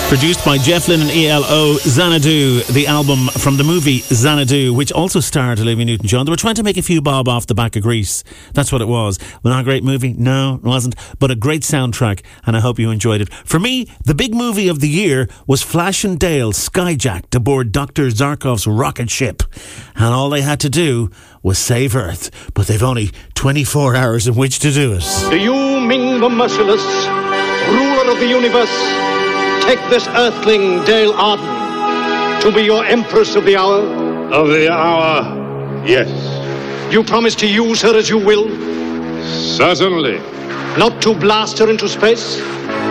Produced by Jeff Lynne and ELO, Xanadu, the album from the movie Xanadu, which also starred Olivia Newton-John. They were trying to make a few bob off the back of Grease. That's what it was. Well, not a great movie? No, it wasn't. But a great soundtrack, and I hope you enjoyed it. For me, the big movie of the year was Flash and Dale skyjacked aboard Dr. Zarkov's rocket ship. And all they had to do was save Earth. But they've only 24 hours in which to do it. Do you, Ming the Merciless, ruler of the universe, take this earthling, Dale Arden, to be your empress of the hour? Of the hour, yes. You promise to use her as you will? Certainly. Not to blast her into space?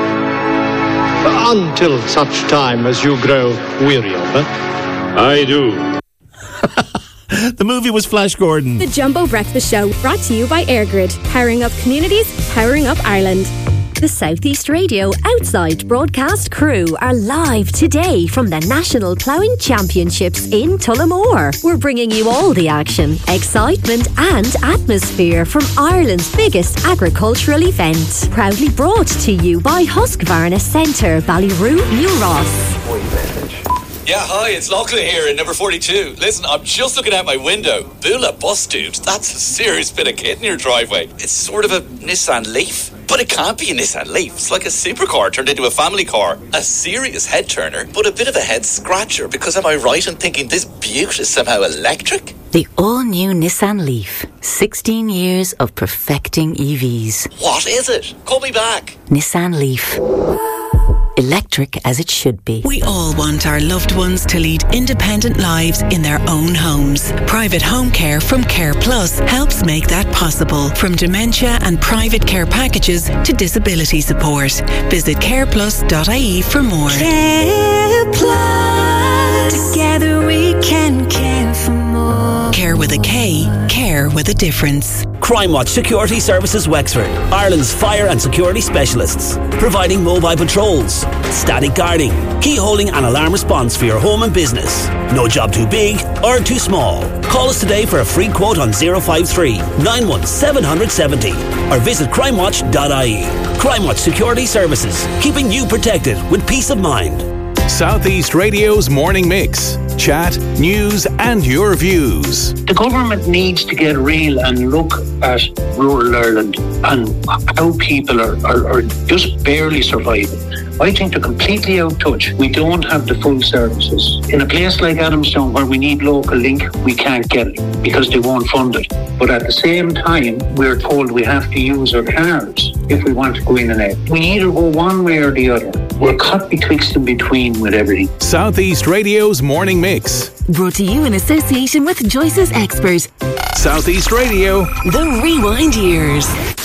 Until such time as you grow weary of her? I do. The movie was Flash Gordon. The Jumbo Breakfast Show, brought to you by AirGrid. Powering up communities, powering up Ireland. The South East Radio Outside broadcast crew are live today from the National Ploughing Championships in Tullamore. We're bringing you all the action, excitement and atmosphere from Ireland's biggest agricultural event. Proudly brought to you by Husqvarna Centre, Ballyroo, New Ross. Yeah, hi, it's Lachlan here in number 42. Listen, I'm just looking out my window. Bula bus, dude. That's a serious bit of kit in your driveway. It's sort of a Nissan Leaf. But it can't be a Nissan Leaf. It's like a supercar turned into a family car. A serious head turner, but a bit of a head scratcher. Because am I right in thinking this beaut is somehow electric? The all-new Nissan Leaf. 16 years of perfecting EVs. What is it? Call me back. Nissan Leaf. Electric as it should be. We all want our loved ones to lead independent lives in their own homes. Private home care from Care Plus helps make that possible. From dementia and private care packages to disability support. Visit careplus.ie for more. Care Plus. Together we can care for more. Care with a K. Care with a difference. Crime Watch Security Services Wexford, Ireland's fire and security specialists, providing mobile patrols, static guarding, key holding and alarm response for your home and business. No job too big or too small. Call us today for a free quote on 053 91 770 or visit crimewatch.ie. Crime Watch Security Services, keeping you protected with peace of mind. Southeast Radio's Morning Mix. Chat, news and your views. The government needs to get real and look at rural Ireland and how people are just barely surviving. I think they're completely out of touch. We don't have the full services. In a place like Adamstown where we need local link, we can't get it because they won't fund it. But at the same time, we're told we have to use our cars if we want to go in and out. We either go one way or the other. We're cut betwixt and between with everything. Southeast Radio's Morning Mix. Brought to you in association with Joyce's Expert. Southeast Radio. The Rewind Years.